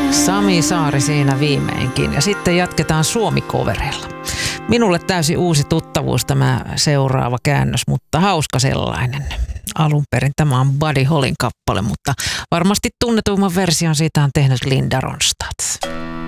Sami Saari siinä viimeinkin. Ja sitten jatketaan Suomi-coverilla. Minulle täysin uusi tuttavuus tämä seuraava käännös, mutta hauska sellainen. Alun perin tämä on Buddy Hollyn kappale, mutta varmasti tunnetuimman version siitä on tehnyt Linda Ronstadt.